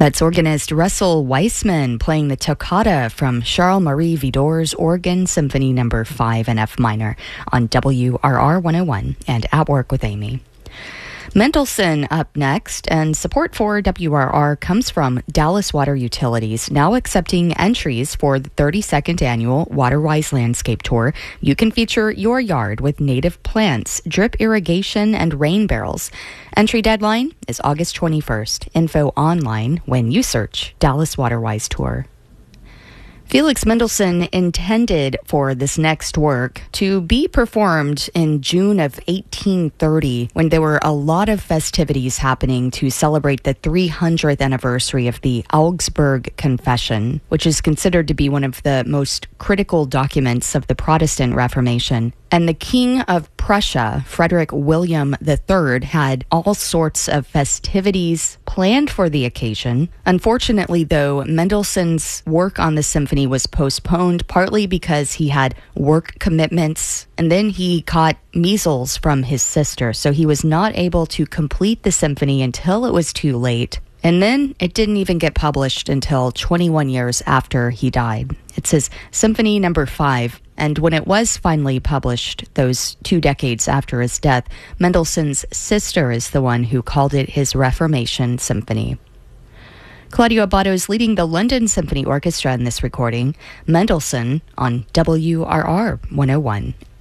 That's organist Russell Weissman playing the toccata from Charles-Marie Widor's Organ Symphony No. 5 in F minor on WRR 101 and At Work with Amy. Mendelssohn up next, and support for WRR comes from Dallas Water Utilities, now accepting entries for the 32nd annual Waterwise Landscape Tour. You can feature your yard with native plants, drip irrigation, and rain barrels. Entry deadline is August 21st. Info online when you search Dallas Waterwise Tour. Felix Mendelssohn intended for this next work to be performed in June of 1830, when there were a lot of festivities happening to celebrate the 300th anniversary of the Augsburg Confession, which is considered to be one of the most critical documents of the Protestant Reformation. And the King of Prussia, Frederick William III, had all sorts of festivities planned for the occasion. Unfortunately, though, Mendelssohn's work on the symphony was postponed, partly because he had work commitments, and then he caught measles from his sister, so he was not able to complete the symphony until it was too late. And then it didn't even get published until 21 years after he died. It's his Symphony No. 5, and when it was finally published, those 2 decades after his death, Mendelssohn's sister is the one who called it his Reformation Symphony. Claudio Abbado is leading the London Symphony Orchestra in this recording. Mendelssohn on WRR 101.